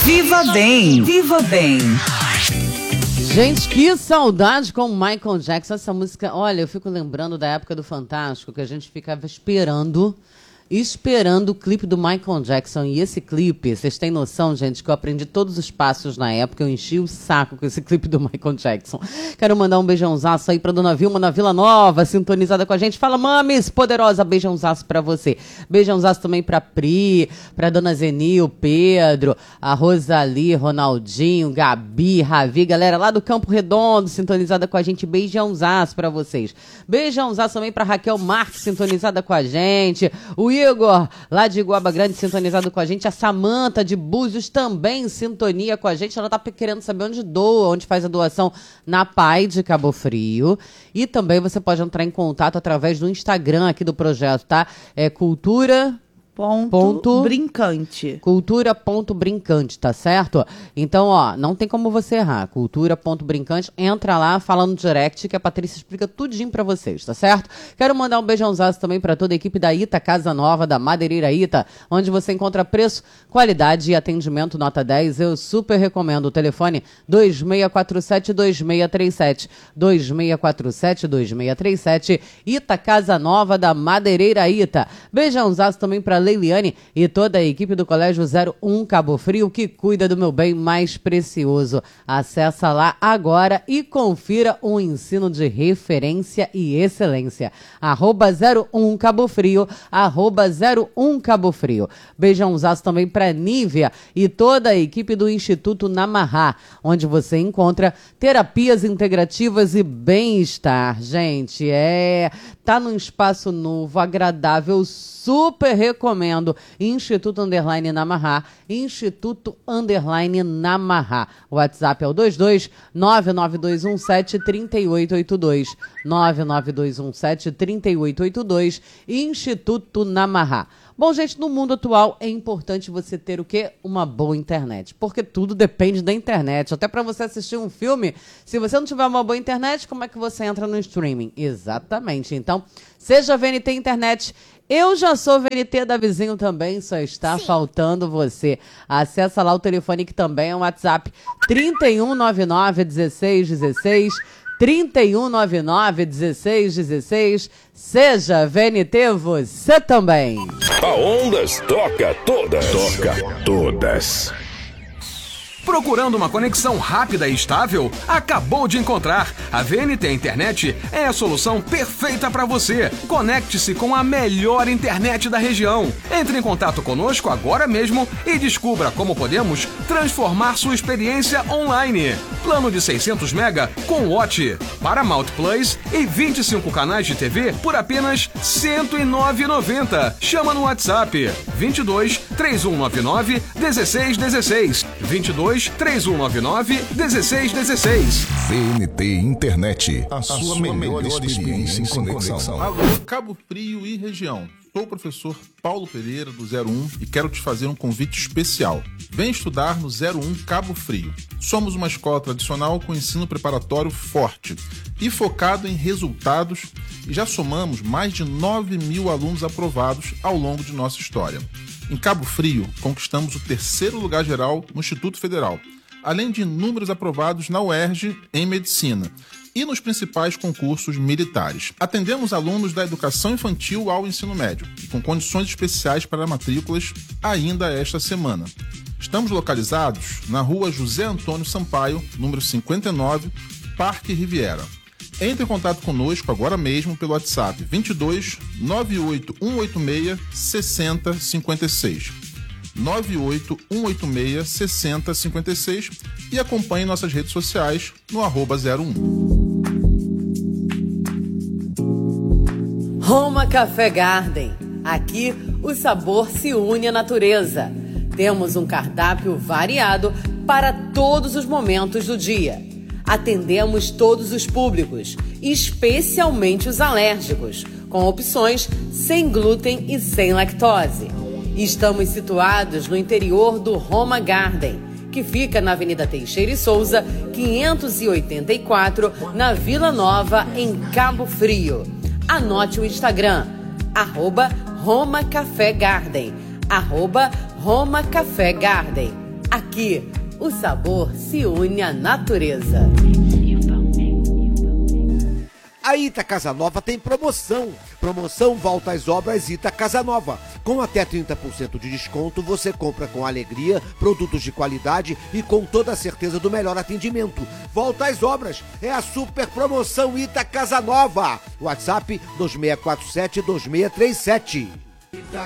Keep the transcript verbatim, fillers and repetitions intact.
Viva Bem, Viva Bem. Gente, que saudade com o Michael Jackson. Essa música, olha, eu fico lembrando da época do Fantástico, que a gente ficava esperando, esperando o clipe do Michael Jackson. E esse clipe, vocês têm noção, gente, que eu aprendi todos os passos na época, eu enchi o saco com esse clipe do Michael Jackson. Quero mandar um beijãozaço aí pra Dona Vilma na Vila Nova, sintonizada com a gente. Fala, mames, poderosa, beijãozaço pra você. Beijãozaço também pra Pri, pra Dona Zenil, Pedro, a Rosali, Ronaldinho, Gabi, Ravi, galera lá do Campo Redondo, sintonizada com a gente. Beijãozaço pra vocês. Beijãozaço também pra Raquel Marques, sintonizada com a gente. O Igor, lá de Iguaba Grande, sintonizado com a gente. A Samanta de Búzios também em sintonia com a gente. Ela tá querendo saber onde doa, onde faz a doação na P A I de Cabo Frio. E também você pode entrar em contato através do Instagram aqui do projeto, tá? É Cultura... Ponto, ponto brincante. Cultura ponto brincante, tá certo? Então, ó, não tem como você errar. Cultura ponto brincante, entra lá, fala no direct que a Patrícia explica tudinho pra vocês, tá certo? Quero mandar um beijãozaço também pra toda a equipe da Ita Casa Nova, da Madeireira Ita, onde você encontra preço, qualidade e atendimento nota dez. Eu super recomendo. O telefone dois seis quatro sete, dois seis três sete, dois seis quatro sete, dois seis três sete, Ita Casa Nova da Madeireira Ita. Beijãozaço também pra Leiliane e toda a equipe do Colégio zero um Cabo Frio, que cuida do meu bem mais precioso. Acessa lá agora e confira um ensino de referência e excelência. Arroba zero um Cabo Frio, arroba zero um Cabo Frio. Beijãozaço também para Nívia e toda a equipe do Instituto Namarrá, onde você encontra terapias integrativas e bem-estar. Gente, é... tá num espaço novo, agradável, super recomendo. Instituto Underline Namarrá, Instituto Underline Namarrá. O WhatsApp é o dois dois nove nove dois um sete três oito oito dois, nove nove dois um sete três oito oito dois, Instituto Namarrá. Bom, gente, no mundo atual é importante você ter o quê? Uma boa internet, porque tudo depende da internet. Até para você assistir um filme, se você não tiver uma boa internet, como é que você entra no streaming? Exatamente. Então, seja V N T Internet. Eu já sou V N T da Vizinho também, só está Sim. faltando você. Acessa lá o telefone que também é um WhatsApp, trinta e um noventa e nove, dezesseis dezesseis, trinta e um noventa e nove, dezesseis dezesseis. Seja V N T você também. A Ondas toca todas. Toca todas. Procurando uma conexão rápida e estável? Acabou de encontrar! A V N T Internet é a solução perfeita para você. Conecte-se com a melhor internet da região. Entre em contato conosco agora mesmo e descubra como podemos transformar sua experiência online. Plano de seiscentos mega com Watch, Paramount Plus e vinte e cinco canais de T V por apenas cento e nove reais e noventa centavos. Chama no WhatsApp vinte e dois, três um nove nove, dezesseis dezesseis. vinte e dois, três um nove nove, dezesseis dezesseis. V N T Internet, a, a sua, sua melhor, melhor experiência em conexão. conexão. Alô, Cabo Frio e região. Sou o professor Paulo Pereira do zero um e quero te fazer um convite especial. Vem estudar no zero um Cabo Frio. Somos uma escola tradicional com ensino preparatório forte e focado em resultados, e já somamos mais de nove mil alunos aprovados ao longo de nossa história. Em Cabo Frio, conquistamos o terceiro lugar geral no Instituto Federal, além de inúmeros aprovados na U E R J em Medicina e nos principais concursos militares. Atendemos alunos da educação infantil ao ensino médio, com condições especiais para matrículas ainda esta semana. Estamos localizados na rua José Antônio Sampaio, número cinquenta e nove, Parque Riviera. Entre em contato conosco agora mesmo pelo WhatsApp vinte e dois, nove oito um oito seis, seis zero cinco seis. nove oito um oito seis, seis zero cinco seis e acompanhe nossas redes sociais no arroba zero um. Roma Café Garden. Aqui o sabor se une à natureza. Temos um cardápio variado para todos os momentos do dia. Atendemos todos os públicos, especialmente os alérgicos, com opções sem glúten e sem lactose. Estamos situados no interior do Roma Garden, que fica na Avenida Teixeira e Souza, quinhentos e oitenta e quatro, na Vila Nova, em Cabo Frio. Anote o Instagram, arroba Roma Café Garden, arroba Roma Café Garden. Aqui, o sabor se une à natureza. A Ita Casa Nova tem promoção. Promoção Volta às Obras Ita Casa Nova. Com até trinta por cento de desconto, você compra com alegria, produtos de qualidade e com toda a certeza do melhor atendimento. Volta às Obras. É a super promoção Ita Casa Nova. WhatsApp dois seis quatro sete dois seis três sete.